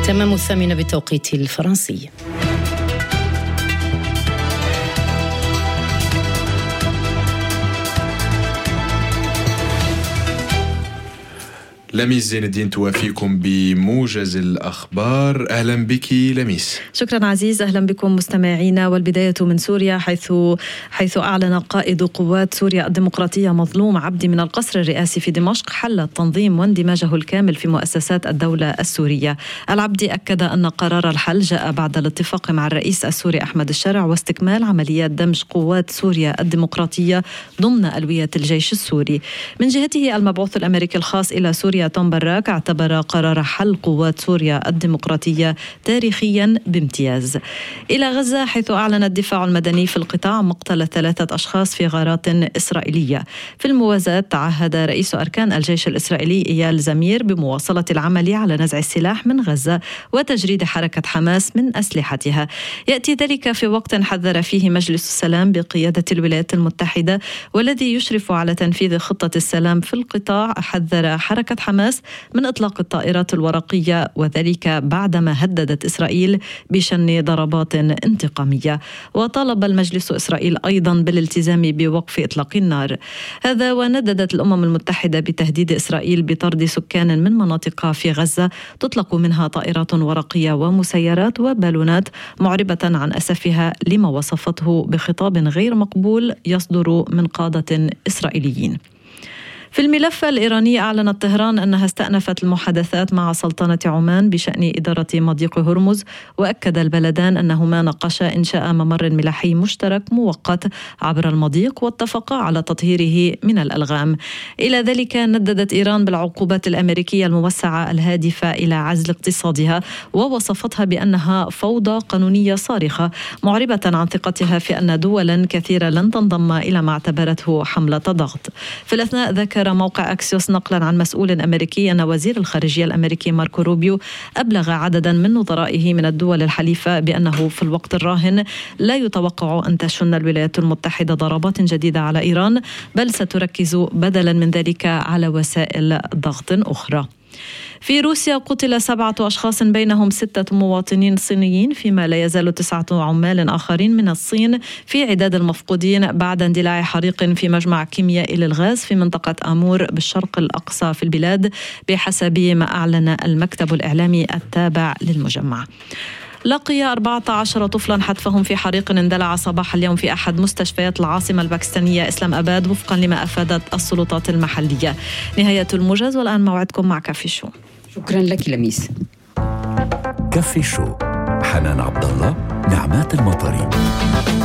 تمام 8 بالتوقيت الفرنسي. لميس زين الدين توافيكم بموجز الأخبار. أهلا بك لميس. شكرا عزيز، أهلا بكم مستمعينا. والبداية من سوريا حيث أعلن قائد قوات سوريا الديمقراطية مظلوم عبدي من القصر الرئاسي في دمشق حل التنظيم واندماجه الكامل في مؤسسات الدولة السورية. العبدي أكد أن قرار الحل جاء بعد الاتفاق مع الرئيس السوري أحمد الشرع واستكمال عمليات دمج قوات سوريا الديمقراطية ضمن ألوية الجيش السوري. من جهته المبعوث الأمريكي الخاص إلى سوريا توم براك اعتبر قرار حل قوات سوريا الديمقراطية تاريخيا بامتياز. إلى غزة، حيث أعلن الدفاع المدني في القطاع مقتل 3 أشخاص في غارات إسرائيلية. في الموازاة، تعهد رئيس أركان الجيش الإسرائيلي إيال زمير بمواصلة العمل على نزع السلاح من غزة وتجريد حركة حماس من أسلحتها. يأتي ذلك في وقت حذر فيه مجلس السلام بقيادة الولايات المتحدة والذي يشرف على تنفيذ خطة السلام في القطاع، حذر حركة حماس من إطلاق الطائرات الورقية، وذلك بعدما هددت إسرائيل بشن ضربات انتقامية. وطالب المجلس إسرائيل أيضا بالالتزام بوقف إطلاق النار. هذا ونددت الأمم المتحدة بتهديد إسرائيل بطرد سكان من مناطق في غزة تطلق منها طائرات ورقية ومسيرات وبالونات، معربة عن أسفها لما وصفته بخطاب غير مقبول يصدر من قادة إسرائيليين. في الملف الإيراني، أعلنت طهران أنها استأنفت المحادثات مع سلطنة عمان بشأن إدارة مضيق هرمز، وأكد البلدان أنهما ناقشا إنشاء ممر ملاحي مشترك مؤقت عبر المضيق واتفقا على تطهيره من الألغام. إلى ذلك، نددت إيران بالعقوبات الأمريكية الموسعة الهادفة إلى عزل اقتصادها، ووصفتها بأنها فوضى قانونية صارخة، معربة عن ثقتها في أن دولا كثيرة لن تنضم إلى ما اعتبرته حملة ضغط. في الأثناء، ذكر موقع أكسيوس نقلا عن مسؤول أمريكي أن وزير الخارجية الأمريكي ماركو روبيو أبلغ عددا من نظرائه من الدول الحليفة بأنه في الوقت الراهن لا يتوقع أن تشن الولايات المتحدة ضربات جديدة على إيران، بل ستركز بدلا من ذلك على وسائل ضغط أخرى. في روسيا، قتل 7 أشخاص بينهم 6 مواطنين صينيين، فيما لا يزال 9 عمال آخرين من الصين في عداد المفقودين بعد اندلاع حريق في مجمع كيميائي للغاز في منطقة آمور بالشرق الأقصى في البلاد، بحسب ما أعلن المكتب الإعلامي التابع للمجمع. لقي 14 طفلا حتفهم في حريق اندلع صباح اليوم في أحد مستشفيات العاصمة الباكستانية إسلام أباد، وفقا لما أفادت السلطات المحلية. نهاية الموجز، والآن موعدكم مع كافي شو. شكرا لك لميس. كافي شو، حنان عبد الله، نعمات المطري.